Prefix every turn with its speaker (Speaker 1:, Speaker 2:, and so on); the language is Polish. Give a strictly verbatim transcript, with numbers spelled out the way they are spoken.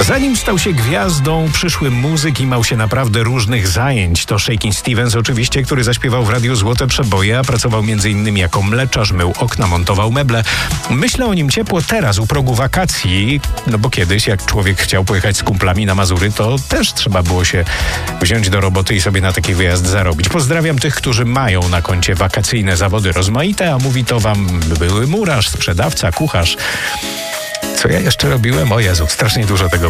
Speaker 1: Zanim stał się gwiazdą, przyszły muzyk i mał się naprawdę różnych zajęć. To Shakin' Stevens oczywiście, który zaśpiewał w radiu Złote Przeboje, a pracował m.in. jako mleczarz, mył okna, montował meble. Myślę o nim ciepło teraz, u progu wakacji, no bo kiedyś, jak człowiek chciał pojechać z kumplami na Mazury, to też trzeba było się wziąć do roboty i sobie na taki wyjazd zarobić. Pozdrawiam tych, którzy mają na koncie wakacyjne zawody rozmaite, a mówi to wam były murarz, sprzedawca, kucharz. Co ja jeszcze robiłem? O Jezu, strasznie dużo tego